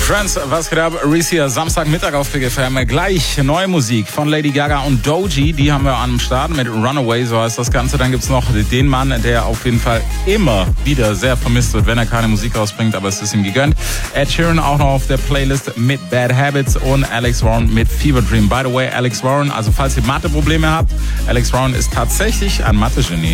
Friends, was geht ab? Reese hier, Samstagmittag auf Big FM. Gleich neue Musik von Lady Gaga und Doji, die haben wir am Start mit Runaway, so heißt das Ganze. Dann gibt's noch den Mann, der auf jeden Fall immer wieder sehr vermisst wird, wenn er keine Musik rausbringt, aber es ist ihm gegönnt. Ed Sheeran auch noch auf der Playlist mit Bad Habits und Alex Warren mit Fever Dream. By the way, Alex Warren, also falls ihr Mathe-Probleme habt, Alex Warren ist tatsächlich ein Mathe-Genie.